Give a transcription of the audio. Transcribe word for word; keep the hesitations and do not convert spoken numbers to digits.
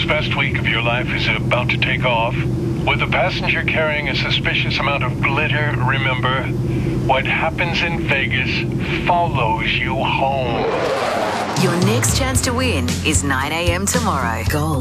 World's best week of your life is about to take off. With a passenger carrying a suspicious amount of glitter, remember, what happens in Vegas follows you home. Your next chance to win is nine a.m. tomorrow. Gold.